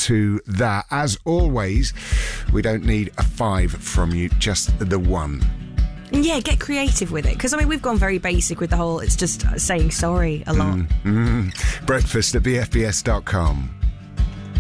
to that. As always, we don't need a 5 from you, just the 1. Yeah, get creative with it. Because, I mean, we've gone very basic with the whole, it's just saying sorry a lot. Breakfast at bfbs.com.